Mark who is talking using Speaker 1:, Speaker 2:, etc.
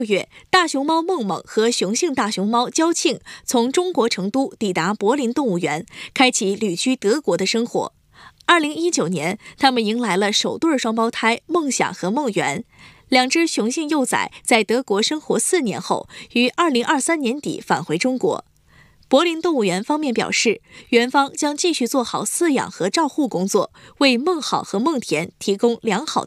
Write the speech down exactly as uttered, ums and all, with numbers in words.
Speaker 1: 月，大熊猫梦梦和雄性大熊猫娇庆从中国成都抵达柏林动物园，开启旅居德国的生活。二零一九年，他们迎来了首对双胞胎梦想和梦圆。两只雄性幼崽在德国生活四年后，于二零二三年底返回中国。柏林动物园方面表示，园方将继续做好饲养和照护工作，为梦好和梦甜提供良好的